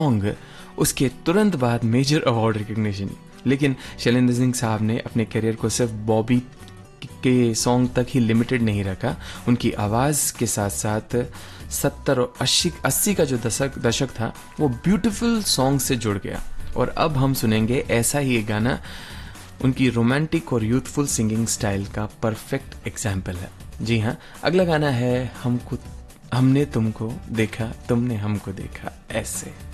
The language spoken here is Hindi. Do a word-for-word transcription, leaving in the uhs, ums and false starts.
सॉन्ग, उसके तुरंत बाद मेजर अवार्ड रिकग्निशन। लेकिन शैलेंद्र सिंह साहब ने अपने करियर को सिर्फ बॉबी के सॉन्ग तक ही लिमिटेड नहीं रखा। उनकी आवाज़ के साथ साथ सत्तर और अस्सी अस्सी का जो दशक दशक था वो ब्यूटीफुल सॉन्ग से जुड़ गया। और अब हम सुनेंगे ऐसा ही एक गाना, उनकी रोमांटिक और यूथफुल सिंगिंग स्टाइल का परफेक्ट एग्जाम्पल है। जी हाँ, अगला गाना है हमको हमने तुमको देखा तुमने हमको देखा ऐसे।